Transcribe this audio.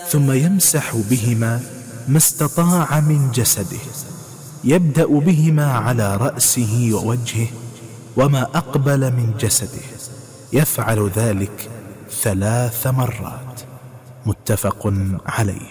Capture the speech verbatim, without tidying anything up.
ثم يمسح بهما ما استطاع من جسده، يبدأ بهما على رأسه ووجهه وما أقبل من جسده، يفعل ذلك ثلاث مرات. متفق عليه.